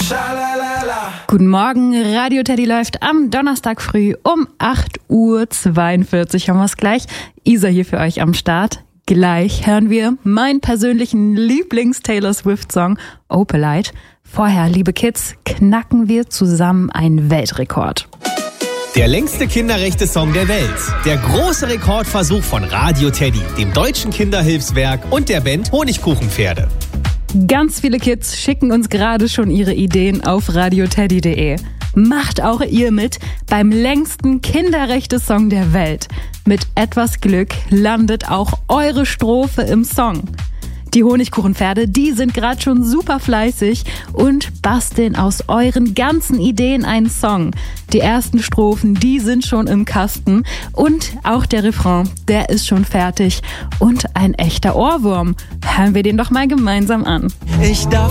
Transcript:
Guten Morgen, Radio Teddy läuft am Donnerstag früh um 8:42 Uhr. Haben wir es gleich. Isa hier für euch am Start. Gleich hören wir meinen persönlichen Lieblings-Taylor Swift-Song Opalite. Vorher, liebe Kids, knacken wir zusammen einen Weltrekord. Der längste Kinderrechte-Song der Welt. Der große Rekordversuch von Radio Teddy, dem Deutschen Kinderhilfswerk und der Band Honigkuchenpferde. Ganz viele Kids schicken uns gerade schon ihre Ideen auf radioteddy.de. Macht auch ihr mit beim längsten Kinderrechte-Song der Welt. Mit etwas Glück landet auch eure Strophe im Song. Die Honigkuchenpferde, die sind gerade schon super fleißig und basteln aus euren ganzen Ideen einen Song. Die ersten Strophen, die sind schon im Kasten und auch der Refrain, der ist schon fertig und ein echter Ohrwurm. Hören wir den doch mal gemeinsam an. Ich darf